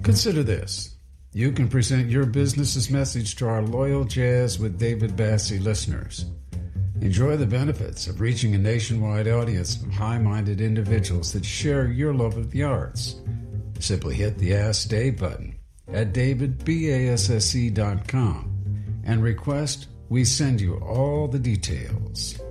Consider this. You can present your business's message to our loyal Jazz with David Bassey listeners. Enjoy the benefits of reaching a nationwide audience of high-minded individuals that share your love of the arts. Simply hit the Ask Dave button at davidbasse.com and request we send you all the details.